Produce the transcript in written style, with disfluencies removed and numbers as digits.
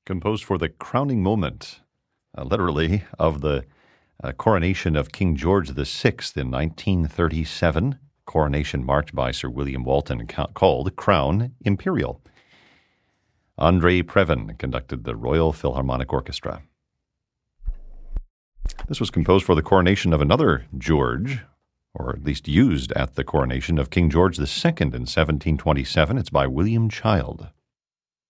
Composed for the crowning moment, literally, of the coronation of King George VI in 1937, coronation marked by Sir William Walton, called Crown Imperial. Andrei Previn conducted the Royal Philharmonic Orchestra. This was composed for the coronation of another George, or at least used at the coronation of King George II in 1727. It's by William Child.